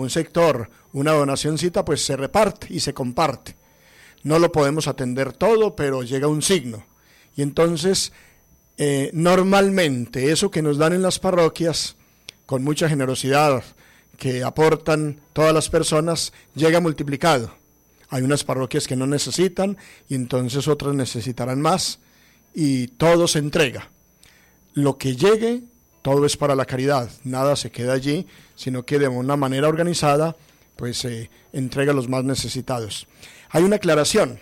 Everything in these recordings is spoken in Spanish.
un sector, una donacioncita, pues se reparte y se comparte. No lo podemos atender todo, pero llega un signo. Y entonces, normalmente, eso que nos dan en las parroquias, con mucha generosidad, que aportan todas las personas, llega multiplicado. Hay unas parroquias que no necesitan, y entonces otras necesitarán más, y todo se entrega. Lo que llegue, todo es para la caridad, nada se queda allí, sino que de una manera organizada, pues se entrega a los más necesitados. Hay una aclaración,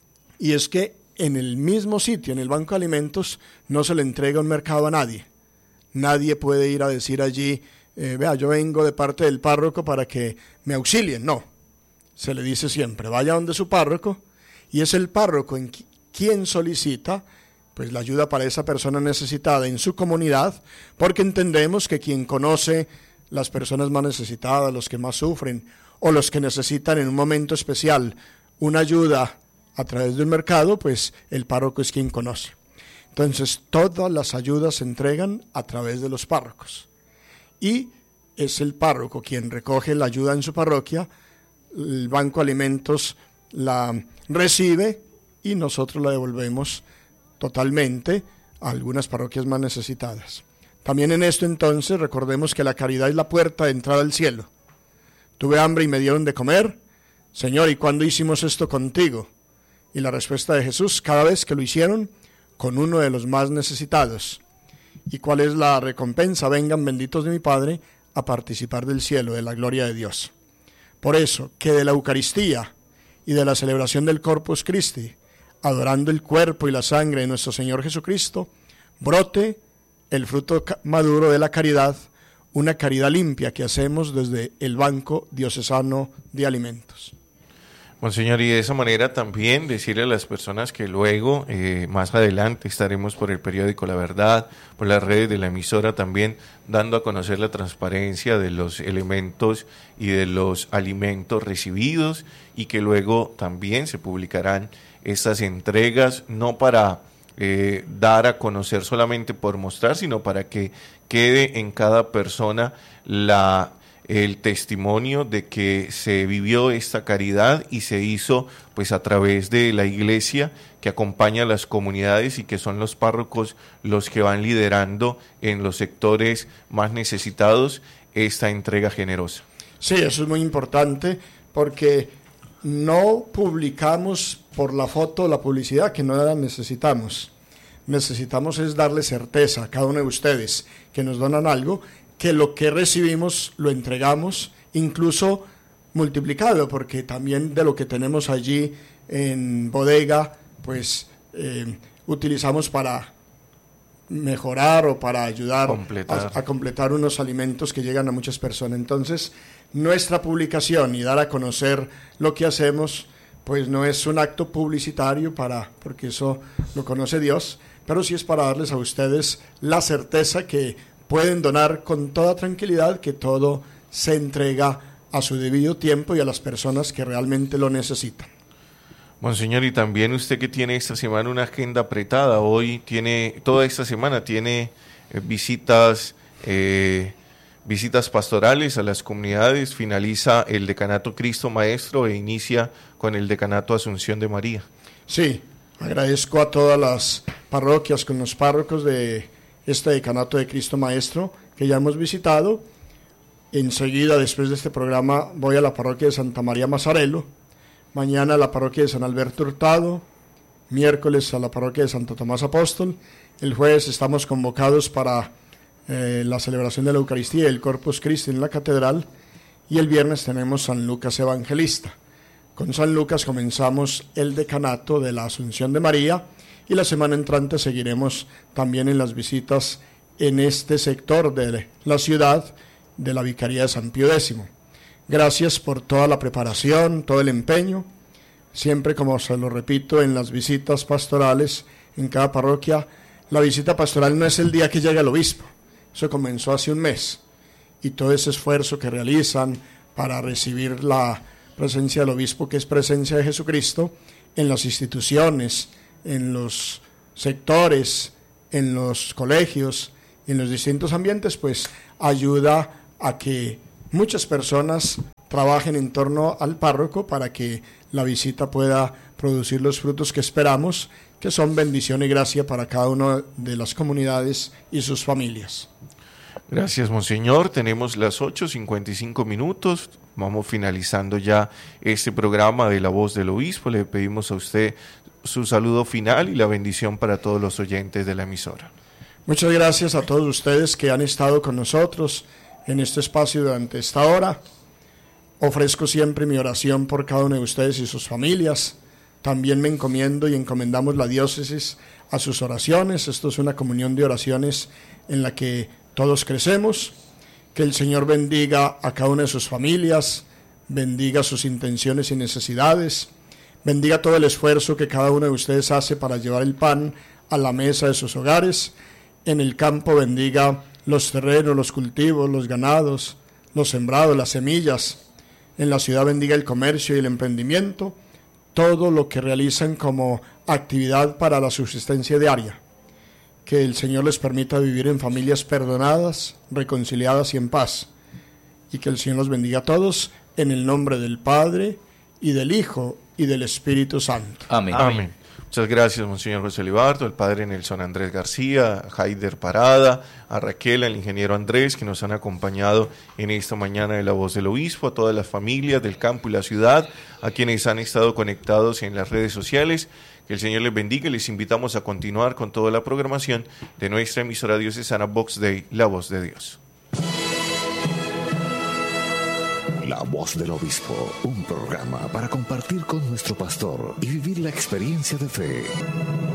y es que en el mismo sitio, en el Banco de Alimentos, no se le entrega un mercado a nadie. Nadie puede ir a decir allí, vea, yo vengo de parte del párroco para que me auxilien. No, se le dice siempre, vaya donde su párroco, y es el párroco en quien solicita pues la ayuda para esa persona necesitada en su comunidad, porque entendemos que quien conoce las personas más necesitadas, los que más sufren, o los que necesitan en un momento especial una ayuda a través de un mercado, pues el párroco es quien conoce. Entonces todas las ayudas se entregan a través de los párrocos, y es el párroco quien recoge la ayuda en su parroquia, el Banco de Alimentos la recibe y nosotros la devolvemos totalmente a algunas parroquias más necesitadas. También en esto entonces recordemos que la caridad es la puerta de entrada al cielo. Tuve hambre y me dieron de comer. Señor, ¿y cuándo hicimos esto contigo? Y la respuesta de Jesús, cada vez que lo hicieron con uno de los más necesitados. ¿Y cuál es la recompensa? Vengan benditos de mi Padre a participar del cielo, de la gloria de Dios. Por eso, que de la Eucaristía y de la celebración del Corpus Christi, adorando el cuerpo y la sangre de nuestro Señor Jesucristo, brote el fruto maduro de la caridad, una caridad limpia que hacemos desde el Banco Diocesano de Alimentos. Monseñor, y de esa manera también decirle a las personas que luego, más adelante, estaremos por el periódico La Verdad, por las redes de la emisora también, dando a conocer la transparencia de los elementos y de los alimentos recibidos, y que luego también se publicarán estas entregas, no para dar a conocer solamente por mostrar, sino para que quede en cada persona el testimonio de que se vivió esta caridad y se hizo pues a través de la iglesia que acompaña a las comunidades y que son los párrocos los que van liderando en los sectores más necesitados esta entrega generosa. Sí, eso es muy importante porque no publicamos por la foto la publicidad, que no la necesitamos. Necesitamos es darle certeza a cada uno de ustedes que nos donan algo, que lo que recibimos lo entregamos, incluso multiplicado, porque también de lo que tenemos allí en bodega, pues utilizamos para mejorar o para ayudar a completar unos alimentos que llegan a muchas personas. Entonces, nuestra publicación y dar a conocer lo que hacemos, pues no es un acto publicitario porque eso lo conoce Dios, pero sí es para darles a ustedes la certeza que pueden donar con toda tranquilidad, que todo se entrega a su debido tiempo y a las personas que realmente lo necesitan. Monseñor, y también usted que tiene esta semana una agenda apretada, toda esta semana tiene visitas pastorales a las comunidades, finaliza el decanato Cristo Maestro e inicia con el decanato Asunción de María. Sí, agradezco a todas las parroquias con los párrocos de este decanato de Cristo Maestro que ya hemos visitado. Enseguida, después de este programa, voy a la parroquia de Santa María Mazzarello, mañana a la parroquia de San Alberto Hurtado, miércoles a la parroquia de Santo Tomás Apóstol, el jueves estamos convocados para la celebración de la Eucaristía y el Corpus Christi en la catedral, y el viernes tenemos San Lucas Evangelista. Con San Lucas comenzamos el decanato de la Asunción de María, y la semana entrante seguiremos también en las visitas en este sector de la ciudad de la Vicaría de San Pío X. Gracias por toda la preparación, todo el empeño. Siempre, como se lo repito, en las visitas pastorales, en cada parroquia, la visita pastoral no es el día que llega el obispo. Eso comenzó hace un mes. Y todo ese esfuerzo que realizan para recibir la presencia del obispo, que es presencia de Jesucristo, en las instituciones, en los sectores, en los colegios, en los distintos ambientes, pues ayuda a que muchas personas trabajen en torno al párroco para que la visita pueda producir los frutos que esperamos, que son bendición y gracia para cada una de las comunidades y sus familias. Gracias, Monseñor. Tenemos las 8:55 minutos. Vamos finalizando ya este programa de La Voz del Obispo. Le pedimos a usted su saludo final y la bendición para todos los oyentes de la emisora. Muchas gracias a todos ustedes que han estado con nosotros en este espacio durante esta hora. Ofrezco siempre mi oración por cada uno de ustedes y sus familias. También me encomiendo y encomendamos la diócesis a sus oraciones. Esto es una comunión de oraciones en la que todos crecemos. Que el Señor bendiga a cada una de sus familias, bendiga sus intenciones y necesidades, bendiga todo el esfuerzo que cada uno de ustedes hace para llevar el pan a la mesa de sus hogares. En el campo bendiga los terrenos, los cultivos, los ganados, los sembrados, las semillas. En la ciudad bendiga el comercio y el emprendimiento, todo lo que realizan como actividad para la subsistencia diaria. Que el Señor les permita vivir en familias perdonadas, reconciliadas y en paz. Y que el Señor los bendiga a todos en el nombre del Padre, y del Hijo, y del Espíritu Santo. Amén. Amén. Muchas gracias, Monseñor José Libardo, al Padre Nelson Andrés García, a Haider Parada, a Raquel, al ingeniero Andrés, que nos han acompañado en esta mañana de La Voz del Obispo, a todas las familias del campo y la ciudad, a quienes han estado conectados en las redes sociales. Que el Señor les bendiga y les invitamos a continuar con toda la programación de nuestra emisora diocesana Vox Dei, La Voz de Dios. La Voz del Obispo, un programa para compartir con nuestro pastor y vivir la experiencia de fe.